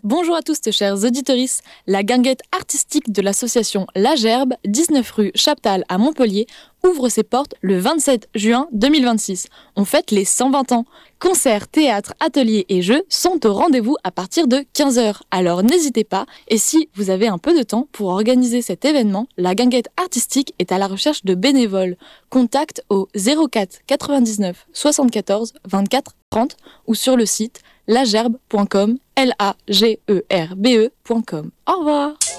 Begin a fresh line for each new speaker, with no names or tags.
Bonjour à tous, chers auditorices. La guinguette artistique de l'association La Gerbe, 19 rue Chaptal à Montpellier, ouvre ses portes le 27 juin 2026. On fête les 120 ans. Concerts, théâtre, ateliers et jeux sont au rendez-vous à partir de 15h. Alors n'hésitez pas, et si vous avez un peu de temps pour organiser cet événement, la guinguette artistique est à la recherche de bénévoles. Contact au 04 99 74 24 30 ou sur le site lagerbe.com, lagerbe.com. Au revoir.